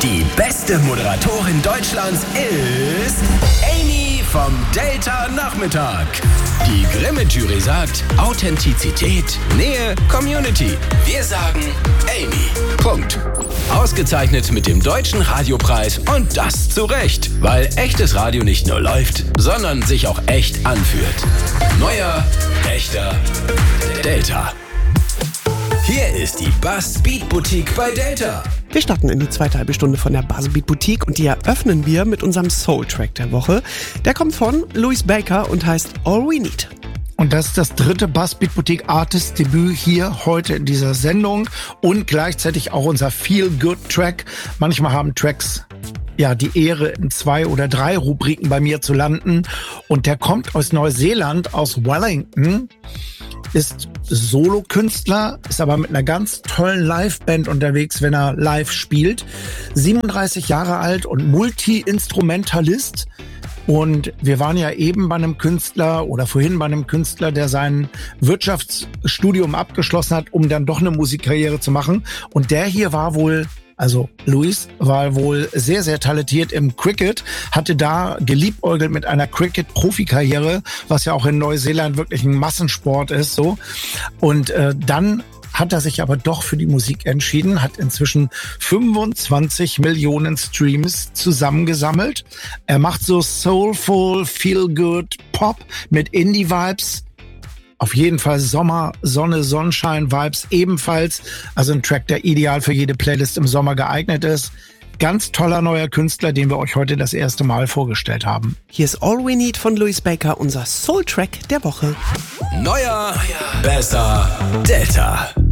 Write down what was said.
Die beste Moderatorin Deutschlands ist Amy vom Delta Nachmittag. Die Grimme-Jury sagt Authentizität, Nähe, Community. Wir sagen Amy. Punkt. Ausgezeichnet mit dem Deutschen Radiopreis und das zu Recht, weil echtes Radio nicht nur läuft, sondern sich auch echt anfühlt. Neuer, echter Delta. Hier ist die Buzz Beat Boutique bei Delta. Wir starten in die zweite halbe Stunde von der Buzz Beat Boutique und die eröffnen wir mit unserem Soul-Track der Woche. Der kommt von Louis Baker und heißt All We Need. Und das ist das dritte Buzz Beat Boutique Artist Debüt hier heute in dieser Sendung und gleichzeitig auch unser Feel-Good-Track. Manchmal haben Tracks ja die Ehre, in 2 oder 3 Rubriken bei mir zu landen. Und der kommt aus Neuseeland, aus Wellington, ist Solokünstler, ist aber mit einer ganz tollen Liveband unterwegs, wenn er live spielt. 37 Jahre alt und Multi-Instrumentalist. Und wir waren ja eben bei einem Künstler oder vorhin bei einem Künstler, der sein Wirtschaftsstudium abgeschlossen hat, um dann doch eine Musikkarriere zu machen. Und der hier war wohl, also Louis, war wohl sehr, sehr talentiert im Cricket, hatte da geliebäugelt mit einer Cricket-Profikarriere, was ja auch in Neuseeland wirklich ein Massensport ist, so. Und dann hat er sich aber doch für die Musik entschieden, hat inzwischen 25 Millionen Streams zusammengesammelt. Er macht so soulful, feel-good Pop mit Indie-Vibes. Auf jeden Fall Sommer, Sonne, Sonnenschein-Vibes ebenfalls. Also ein Track, der ideal für jede Playlist im Sommer geeignet ist. Ganz toller neuer Künstler, den wir euch heute das erste Mal vorgestellt haben. Hier ist All We Need von Louis Baker, unser Soul-Track der Woche. Neuer, besser, Delta.